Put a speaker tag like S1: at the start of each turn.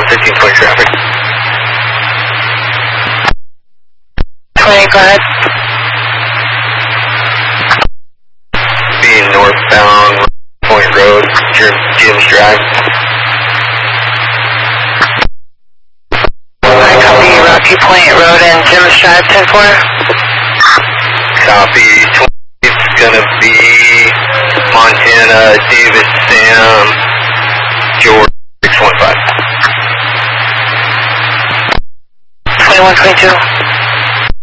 S1: 1320 traffic.
S2: 20, go ahead.
S1: Being northbound Point Road, Jim's Drive.
S2: I copy Rocky Point Road and Jim's Drive, 10-4.
S1: Copy. It's gonna be Montana, David, Sam, George, 615.
S2: 2122.